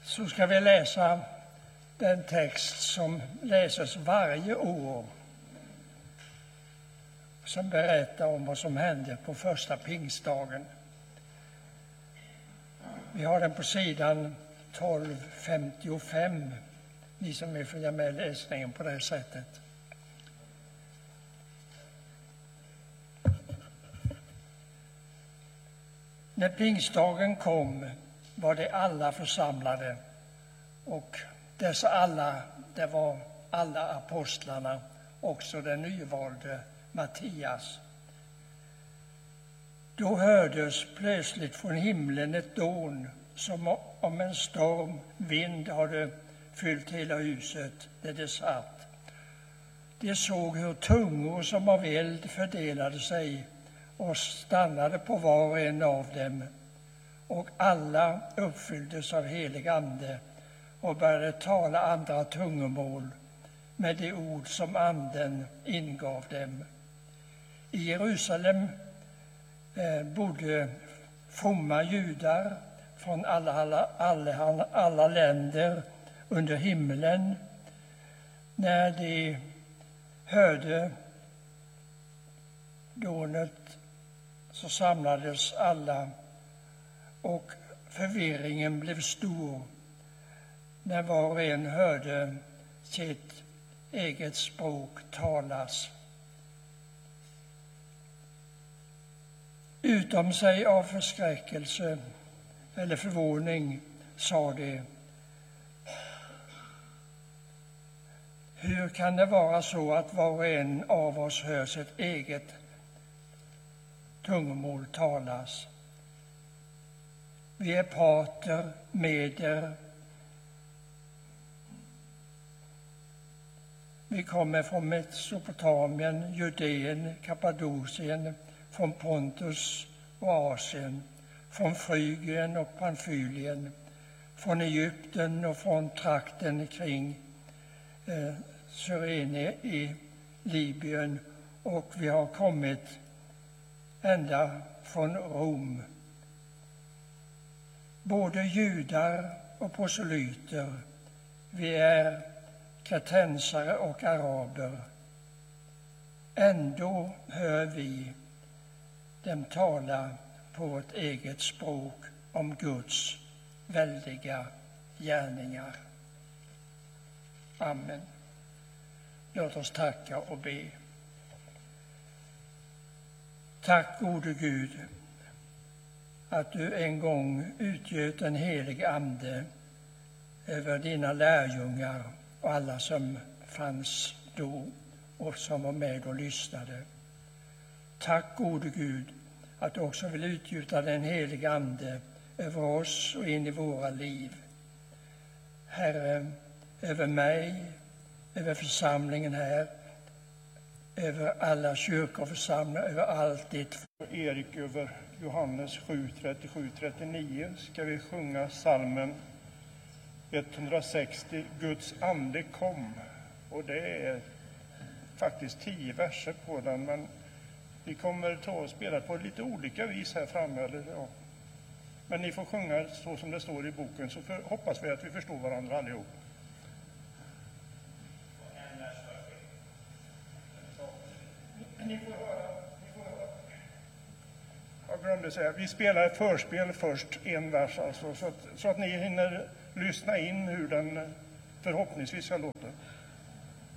så ska vi läsa den text som läses varje år, som berättar om vad som hände på första pingstdagen. Vi har den på sidan 1255, ni som vill följa med läsningen på det sättet. När pingstdagen kom var det alla församlade, och dessa alla, det var alla apostlarna, också den nyvalde Mattias. Då hördes plötsligt från himlen ett dån, som om en storm vind hade fyllt hela huset där de satt. De såg hur tungor som av eld fördelade sig och stannade på var och en av dem, och alla uppfylldes av helig ande och började tala andra tungomål med de ord som anden ingav dem. I Jerusalem bodde fromma judar från alla länder under himlen. När de hörde dånet så samlades alla, och förvirringen blev stor när var och en hörde sitt eget språk talas. Utom sig av förskräckelse eller förvåning sa de: hur kan det vara så att var och en av oss hör sitt eget tungomål talas? Vi är parter, meder. Vi kommer från Mesopotamien, Judeen, Kappadokien, från Pontus och Asien, från Frygien och Pamfylien, från Egypten och från trakten kring Cyrene i Libyen, och vi har kommit ända från Rom. Både judar och proselyter, vi är kretensare och araber. Ändå hör vi dem tala på vårt eget språk om Guds väldiga gärningar. Amen. Låt oss tacka och be. Tack, gode Gud, att du en gång utgöt en helig ande över dina lärjungar och alla som fanns då och som var med och lyssnade. Tack, gode Gud, att du också vill utgjuta den heliga ande över oss och in i våra liv. Herre, över mig, över församlingen här, över alla kyrkor och församlingar, över allt ditt. Erik, över Johannes 7:37-39 ska vi sjunga salmen 160, Guds ande kom. Och det är faktiskt 10 verser på den, men vi kommer ta och spela på lite olika vis här framme. Men ni får sjunga så som det står i boken, så hoppas vi att vi förstår varandra allihop. Ni får höra. Jag glömde säga, vi spelar förspel först, en vers alltså, så att ni hinner lyssna in hur den förhoppningsvis ska låta.